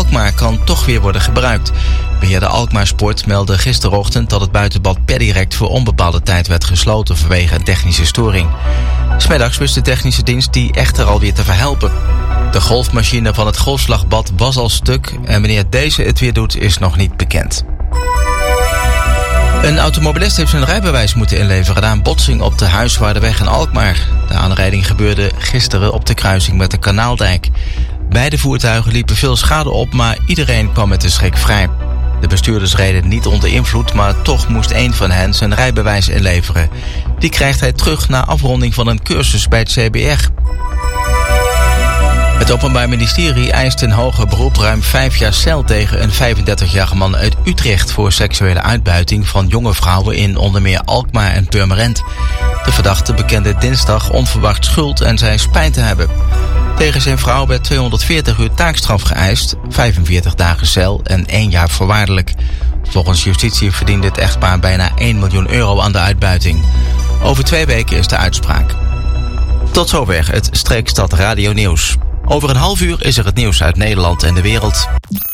Alkmaar kan toch weer worden gebruikt. Beheerder Alkmaar Sport meldde gisterochtend dat het buitenbad per direct voor onbepaalde tijd werd gesloten vanwege een technische storing. 's Middags wist de technische dienst die echter alweer te verhelpen. De golfmachine van het golfslagbad was al stuk en wanneer deze het weer doet is nog niet bekend. Een automobilist heeft zijn rijbewijs moeten inleveren na een botsing op de Huiswaarderweg in Alkmaar. De aanrijding gebeurde gisteren op de kruising met de Kanaaldijk. Beide voertuigen liepen veel schade op, maar iedereen kwam met de schrik vrij. De bestuurders reden niet onder invloed, maar toch moest één van hen zijn rijbewijs inleveren. Die krijgt hij terug na afronding van een cursus bij het CBR. Het Openbaar Ministerie eist in hoger beroep ruim 5 jaar cel tegen een 35-jarige man uit Utrecht voor seksuele uitbuiting van jonge vrouwen in onder meer Alkmaar en Purmerend. De verdachte bekende dinsdag onverwacht schuld en zei spijt te hebben. Tegen zijn vrouw werd 240 uur taakstraf geëist, 45 dagen cel en 1 jaar voorwaardelijk. Volgens justitie verdiende het echtpaar bijna 1 miljoen euro aan de uitbuiting. Over 2 weken is de uitspraak. Tot zover het Streekstad Radio Nieuws. Over een half uur is er het nieuws uit Nederland en de wereld.